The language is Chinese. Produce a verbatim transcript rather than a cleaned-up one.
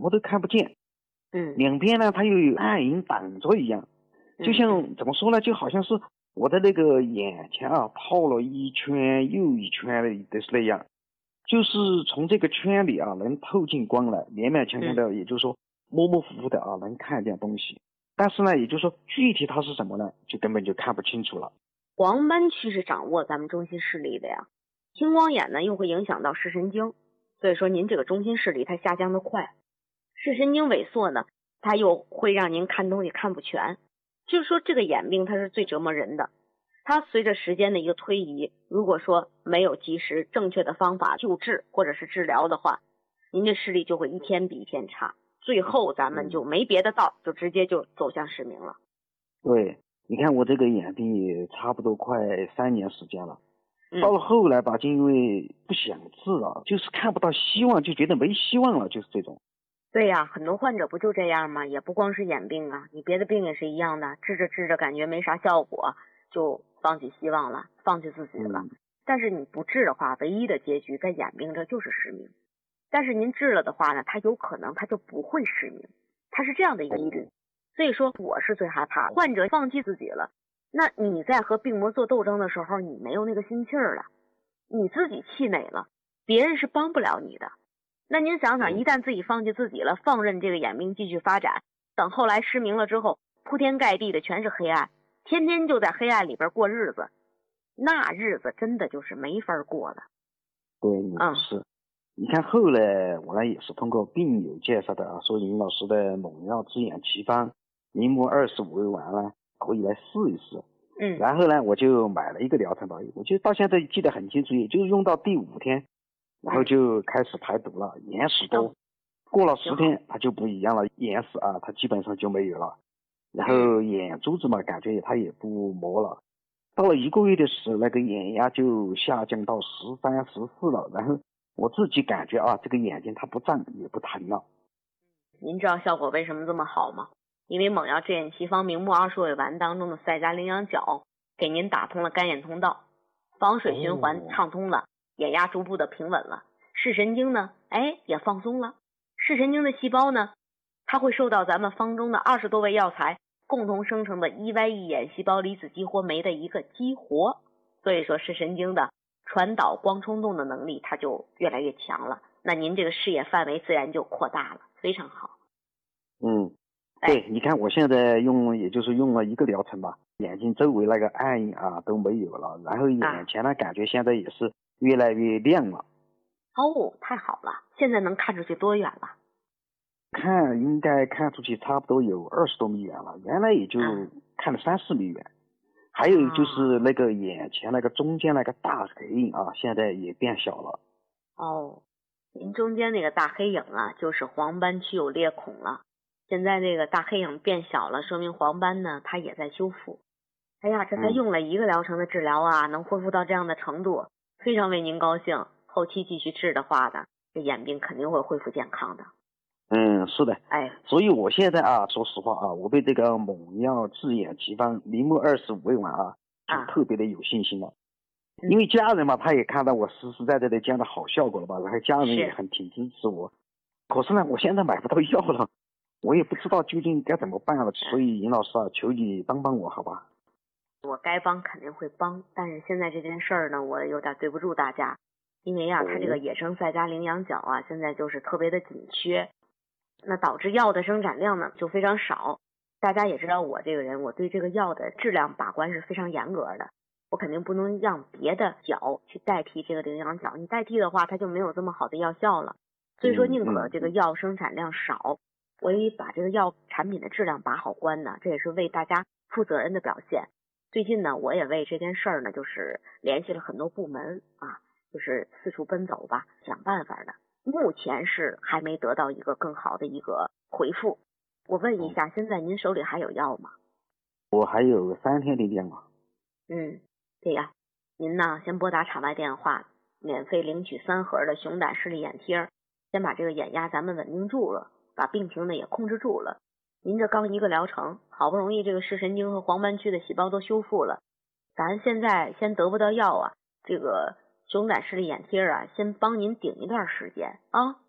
么都看不见。 嗯， 两边呢它又有暗影挡着一样，就像怎么说呢，就好像是我的那个眼前啊套了一圈又一圈的是那样，就是从这个圈里啊能透进光来，勉勉强强的，也就是说模模糊糊的啊能看见东西，但是呢也就是说具体它是什么呢就根本就看不清楚了。 黄斑区是掌握咱们中心视力的呀，青光眼呢又会影响到视神经，所以说您这个中心视力它下降的快，视神经萎缩呢它又会让您看东西看不全，就是说这个眼病它是最折磨人的。它随着时间的一个推移，如果说没有及时正确的方法救治或者是治疗的话，您这视力就会一天比一天差，最后咱们就没别的道，就直接就走向失明了。 对，你看我这个眼病也差不多快三年时间了， 嗯、 到了后来吧，就因为不想治了，就是看不到希望，就觉得没希望了，就是这种。 对呀，很多患者不就这样吗？也不光是眼病啊，你别的病也是一样的，治着治着感觉没啥效果，就放弃希望了，放弃自己了。 嗯、 但是你不治的话，唯一的结局在眼病这就是失明。但是您治了的话呢，它有可能它就不会失明，它是这样的一个疑虑。所以说我是最害怕患者放弃自己了，那你在和病魔做斗争的时候，你没有那个心气儿了，你自己气馁了，别人是帮不了你的。那您想想，一旦自己放弃自己了，放任这个眼病继续发展，等后来失明了之后，铺天盖地的全是黑暗，天天就在黑暗里边过日子，那日子真的就是没法过了。 对，嗯，是。你看后来我呢也是通过病友介绍的啊，说尹老师的猛药治眼奇方明目二十五味丸呢可以来试一试。 嗯， 然后呢我就买了一个疗程吧，我就到现在记得很清楚，也就是用到第五天。然后就开始排毒了，眼屎多，过了十天它就不一样了，眼屎啊它基本上就没有了，然后眼珠子嘛感觉它也不磨了，到了一个月的时候那个眼压就下降到十三十四了，然后我自己感觉啊这个眼睛它不胀也不疼了。 您知道效果为什么这么好吗？因为猛药治眼奇方明目二十味丸当中的赛迦羚羊角给您打通了干眼通道，房水循环畅通了，眼压逐步的平稳了，视神经呢，哎，也放松了。视神经的细胞呢，它会受到咱们方中的二十多味药材共同生成的 E Y E 眼细胞离子激活酶的一个激活，所以说视神经的传导光冲动的能力它就越来越强了，那您这个视野范围自然就扩大了，非常好。 嗯，对，哎、你看我现在用也就是用了一个疗程吧，眼睛周围那个暗影啊都没有了，然后眼前呢、啊、感觉现在也是越来越亮了。 哦，太好了！现在能看出去多远了？ 看应该看出去差不多有二十多米远了，原来也就看了三四米远。还有就是那个眼前那个中间那个大黑影啊，现在也变小了。 哦，您中间那个大黑影啊，就是黄斑区有裂孔了。现在这个大黑影变小了，说明黄斑呢它也在修复。哎呀，这才用了一个疗程的治疗啊，嗯、能恢复到这样的程度，非常为您高兴。后期继续治的话呢，这眼病肯定会恢复健康的。 嗯，是的， 哎， 所以我现在啊，说实话啊，我对这个猛药治眼奇方明目二十五味丸啊，就特别的有信心了。啊、因为家人嘛，他也看到我实实在在的这样的好效果了吧，然后家人也很挺支持我。可是呢，我现在买不到药了，我也不知道究竟该怎么办了。所以尹老师啊，求你帮帮我好吧？ 我该帮肯定会帮，但是现在这件事儿呢，我有点对不住大家。因为啊，它这个野生赛迦羚羊角啊，现在就是特别的紧缺，那导致药的生产量呢就非常少。大家也知道我这个人，我对这个药的质量把关是非常严格的，我肯定不能让别的角去代替这个羚羊角，你代替的话，它就没有这么好的药效了。所以说，宁可这个药生产量少，我也把这个药产品的质量把好关呢，这也是为大家负责任的表现。最近呢，我也为这件事儿呢，就是联系了很多部门啊。就是四处奔走吧，想办法的。目前是还没得到一个更好的一个回复。我问一下，现在您手里还有药吗？ 我还有三天的量啊。 嗯，对呀，您呢先拨打场外电话，免费领取三盒的熊胆视力眼贴，先把这个眼压咱们稳定住了，把病情呢也控制住了。您这刚一个疗程，好不容易这个视神经和黄斑区的细胞都修复了，咱现在先得不到药啊，这个熊胆视力眼贴啊，先帮您顶一段时间啊。